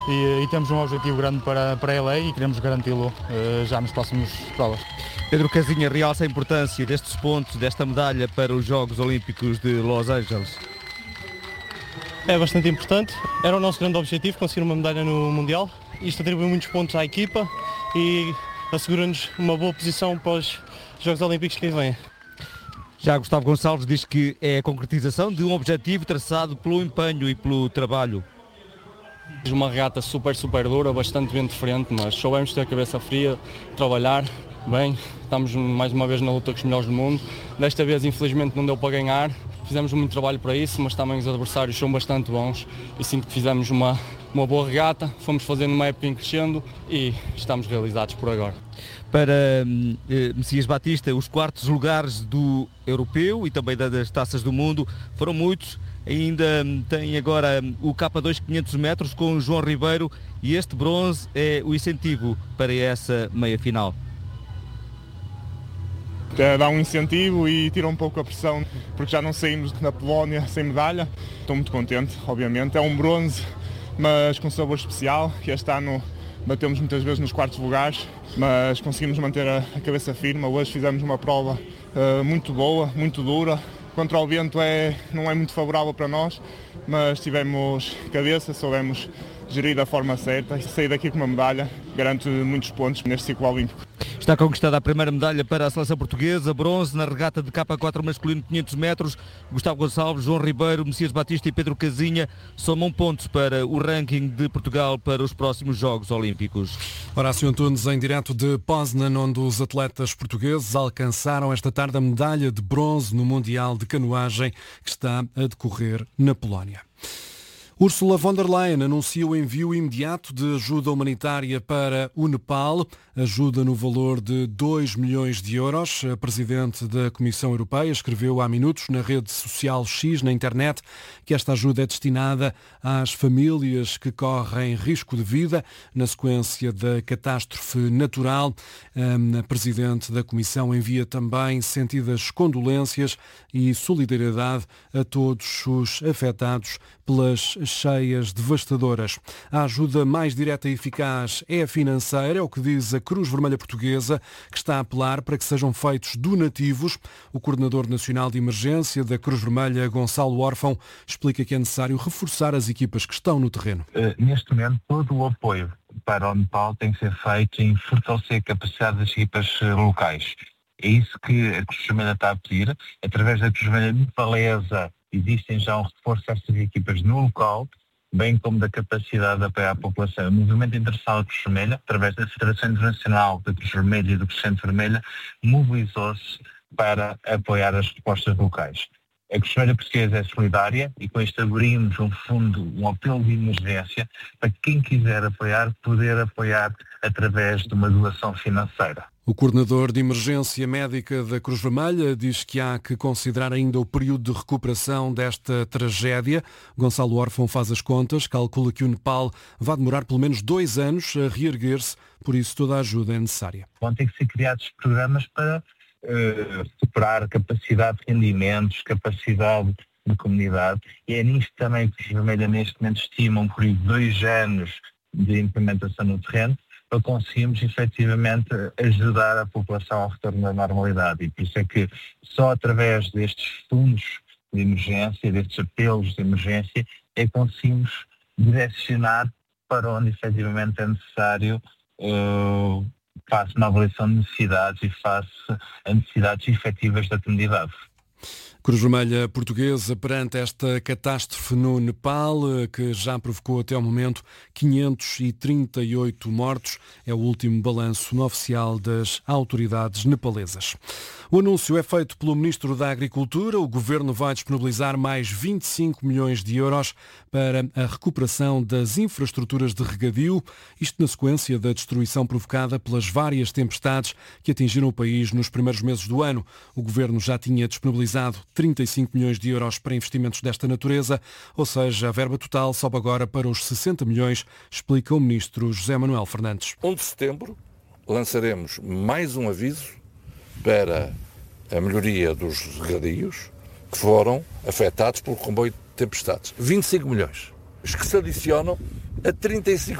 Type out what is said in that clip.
e temos um objetivo grande para LA e queremos garanti-lo já nos próximos provas. Pedro Casinha realça a importância destes pontos, desta medalha para os Jogos Olímpicos de Los Angeles. É bastante importante, era o nosso grande objetivo, conseguir uma medalha no Mundial. Isto atribui muitos pontos à equipa e assegura-nos uma boa posição para os Jogos Olímpicos que vêm. Já Gustavo Gonçalves diz que é a concretização de um objetivo traçado pelo empenho e pelo trabalho. Uma regata super dura, bastante vento de frente, mas soubemos ter a cabeça fria, trabalhar bem. Estamos mais uma vez na luta com os melhores do mundo. Desta vez, infelizmente, não deu para ganhar. Fizemos muito trabalho para isso, mas também os adversários são bastante bons. E sinto que fizemos uma boa regata, fomos fazendo uma época em crescendo e estamos realizados por agora. Para Messias Batista, os quartos lugares do europeu e também das taças do mundo foram muitos. Ainda tem agora o K2 500 metros com o João Ribeiro e este bronze é o incentivo para essa meia-final. Dá um incentivo e tira um pouco a pressão, porque já não saímos na Polónia sem medalha. Estou muito contente, obviamente. É um bronze, mas com sabor especial, que este ano batemos muitas vezes nos quartos lugares, mas conseguimos manter a cabeça firme. Hoje fizemos uma prova muito boa, muito dura. Contra o vento não é muito favorável para nós, mas tivemos cabeça, soubemos gerir da forma certa e sair daqui com uma medalha garante muitos pontos neste ciclo olímpico. Está conquistada a primeira medalha para a seleção portuguesa, bronze na regata de K4 masculino 500 metros. Gustavo Gonçalves, João Ribeiro, Messias Batista e Pedro Casinha somam pontos para o ranking de Portugal para os próximos Jogos Olímpicos. Horácio Antunes em direto de Poznan, onde os atletas portugueses alcançaram esta tarde a medalha de bronze no Mundial de Canoagem que está a decorrer na Polónia. Ursula von der Leyen anuncia o envio imediato de ajuda humanitária para o Nepal, ajuda no valor de 2 milhões de euros. A Presidente da Comissão Europeia escreveu há minutos na rede social X, na internet, que esta ajuda é destinada às famílias que correm risco de vida na sequência da catástrofe natural. A Presidente da Comissão envia também sentidas condolências e solidariedade a todos os afetados pelas cheias devastadoras. A ajuda mais direta e eficaz é a financeira, é o que diz a Cruz Vermelha Portuguesa, que está a apelar para que sejam feitos donativos. O Coordenador Nacional de Emergência da Cruz Vermelha, Gonçalo Órfão, explica que é necessário reforçar as equipas que estão no terreno. Neste momento, todo o apoio para o Nepal tem que ser feito em fortalecer a capacidade das equipas locais. É isso que a Cruz Vermelha está a pedir. Através da Cruz Vermelha nepalesa existem já um reforço destas equipas no local, bem como da capacidade de apoiar a população. O movimento internacional da Cruz Vermelha, através da Federação Internacional da Cruz Vermelha e do Crescente Vermelha, mobilizou-se para apoiar as respostas locais. A Cruz Vermelha Portuguesa é solidária e com isto abrimos um apelo de emergência para quem quiser apoiar, poder apoiar através de uma doação financeira. O coordenador de emergência médica da Cruz Vermelha diz que há que considerar ainda o período de recuperação desta tragédia. Gonçalo Órfão faz as contas, calcula que o Nepal vai demorar pelo menos 2 anos a reerguer-se, por isso toda a ajuda é necessária. Vão ter que ser criados programas para recuperar capacidade de rendimentos, capacidade de comunidade, e é nisto também que a Cruz Vermelha neste momento estima um período de 2 anos de implementação no terreno, para conseguirmos efetivamente ajudar a população ao retorno da normalidade. E por isso é que só através destes fundos de emergência, destes apelos de emergência, é que conseguimos direcionar para onde efetivamente é necessário, face uma avaliação de necessidades e face a necessidades efetivas da comunidade. Cruz Vermelha Portuguesa perante esta catástrofe no Nepal, que já provocou até ao momento 538 mortos. É o último balanço no oficial das autoridades nepalesas. O anúncio é feito pelo Ministro da Agricultura. O Governo vai disponibilizar mais 25 milhões de euros para a recuperação das infraestruturas de regadio, isto na sequência da destruição provocada pelas várias tempestades que atingiram o país nos primeiros meses do ano. O Governo já tinha disponibilizado 35 milhões de euros para investimentos desta natureza, ou seja, a verba total sobe agora para os 60 milhões, explica o Ministro José Manuel Fernandes. 1 de setembro lançaremos mais um aviso para a melhoria dos regadios que foram afetados pelo comboio de tempestades. 25 milhões. que se adicionam a 35